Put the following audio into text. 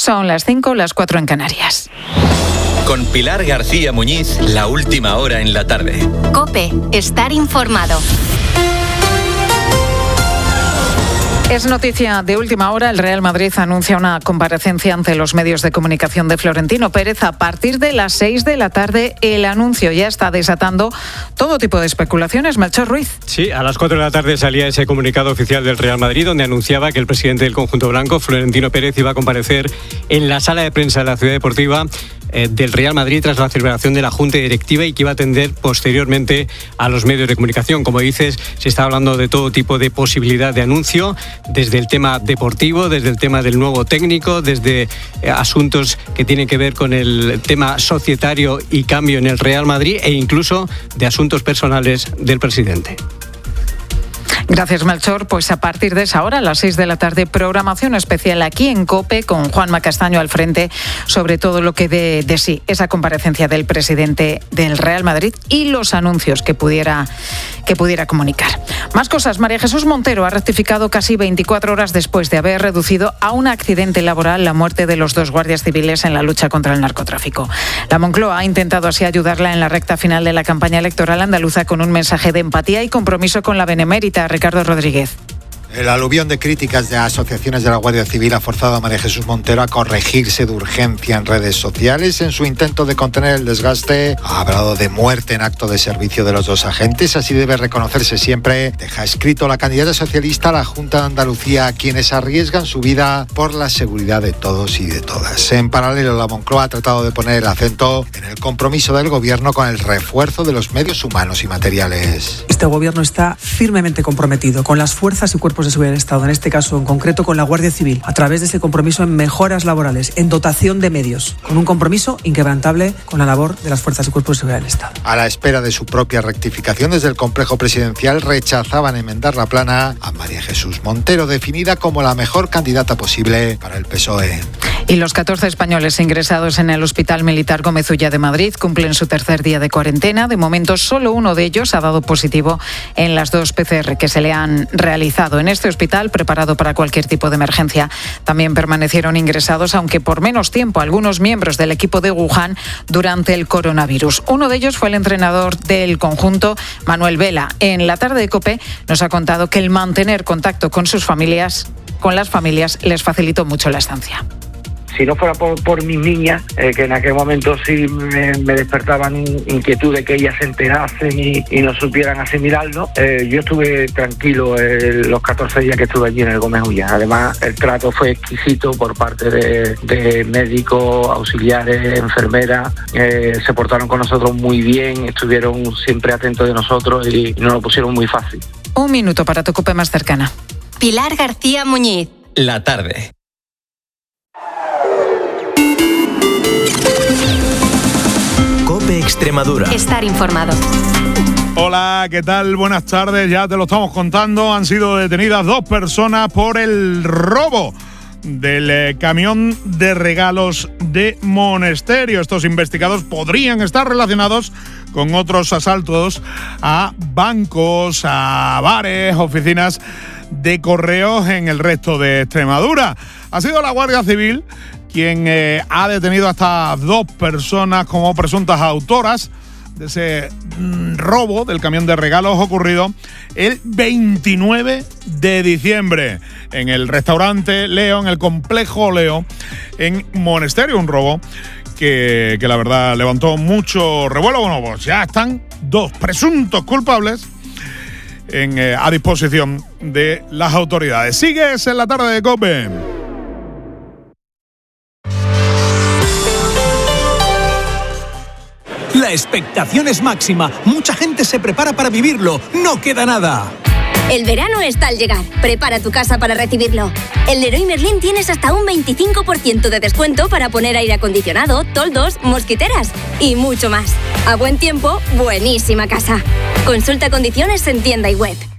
Son las 5, las 4 en Canarias. Con Pilar García Muñiz, la última hora en la tarde. COPE, estar informado. Es noticia de última hora. El Real Madrid anuncia una comparecencia ante los medios de comunicación de Florentino Pérez a partir de las 6 de la tarde. El anuncio ya está desatando todo tipo de especulaciones. Melchor Ruiz. Sí, a las 4 de la tarde salía ese comunicado oficial del Real Madrid donde anunciaba que el presidente del conjunto blanco, Florentino Pérez, iba a comparecer en la sala de prensa de la Ciudad Deportiva del Real Madrid tras la celebración de la Junta Directiva y que iba a atender posteriormente a los medios de comunicación. Como dices, se está hablando de todo tipo de posibilidad de anuncio, desde el tema deportivo, desde el tema del nuevo técnico, desde asuntos que tienen que ver con el tema societario y cambio en el Real Madrid e incluso de asuntos personales del presidente. Gracias, Melchor. Pues a partir de esa hora, a las 6 de la tarde, programación especial aquí en COPE con Juanma Castaño al frente sobre todo lo que dé de sí esa comparecencia del presidente del Real Madrid y los anuncios que pudiera comunicar. Más cosas. María Jesús Montero ha rectificado casi 24 horas después de haber reducido a un accidente laboral la muerte de los 2 guardias civiles en la lucha contra el narcotráfico. La Moncloa ha intentado así ayudarla en la recta final de la campaña electoral andaluza con un mensaje de empatía y compromiso con la benemérita. Ricardo Rodríguez. El aluvión de críticas de asociaciones de la Guardia Civil ha forzado a María Jesús Montero a corregirse de urgencia en redes sociales. En su intento de contener el desgaste, ha hablado de muerte en acto de servicio de los 2 agentes. Así debe reconocerse siempre, deja escrito la candidata socialista a la Junta de Andalucía, a quienes arriesgan su vida por la seguridad de todos y de todas. En paralelo, la Moncloa ha tratado de poner el acento en el compromiso del Gobierno con el refuerzo de los medios humanos y materiales. Este Gobierno está firmemente comprometido con las fuerzas y cuerpos de seguridad del Estado, en este caso en concreto con la Guardia Civil, a través de ese compromiso en mejoras laborales, en dotación de medios, con un compromiso inquebrantable con la labor de las fuerzas y cuerpos de seguridad del Estado. A la espera de su propia rectificación, desde el complejo presidencial rechazaban enmendar la plana a María Jesús Montero, definida como la mejor candidata posible para el PSOE. Y los 14 españoles ingresados en el Hospital Militar Gómez Ulla de Madrid cumplen su tercer día de cuarentena. De momento, solo uno de ellos ha dado positivo en las 2 PCR que se le han realizado. En este hospital, preparado para cualquier tipo de emergencia, también permanecieron ingresados, aunque por menos tiempo, algunos miembros del equipo de Wuhan durante el coronavirus. Uno de ellos fue el entrenador del conjunto, Manuel Vela. En la tarde de COPE nos ha contado que el mantener contacto con las familias, les facilitó mucho la estancia. Si no fuera por mis niñas, que en aquel momento sí me despertaban inquietud de que ellas se enterasen y no supieran asimilarlo, yo estuve tranquilo los 14 días que estuve allí en el Gómez Ulla. Además, el trato fue exquisito por parte de médicos, auxiliares, enfermeras. Se portaron con nosotros muy bien, estuvieron siempre atentos de nosotros y nos lo pusieron muy fácil. 1 minuto para tu COPE más cercana. Pilar García Muñiz. La tarde. COPE Extremadura. Estar informado. Hola, ¿qué tal? Buenas tardes. Ya te lo estamos contando. Han sido detenidas 2 personas por el robo del camión de regalos de Monesterio. Estos investigados podrían estar relacionados con otros asaltos a bancos, a bares, oficinas de correos en el resto de Extremadura. Ha sido la Guardia Civil quien ha detenido a estas 2 personas como presuntas autoras de ese robo del camión de regalos ocurrido el 29 de diciembre en el restaurante Leo, en el complejo Leo, en Monesterio. Un robo que la verdad levantó mucho revuelo. Bueno, pues ya están 2 presuntos culpables a disposición de las autoridades. Sigues en la tarde de COPE. La expectación es máxima. Mucha gente se prepara para vivirlo. No queda nada. El verano está al llegar. Prepara tu casa para recibirlo. En Leroy Merlin tienes hasta un 25% de descuento para poner aire acondicionado, toldos, mosquiteras y mucho más. A buen tiempo, buenísima casa. Consulta condiciones en tienda y web.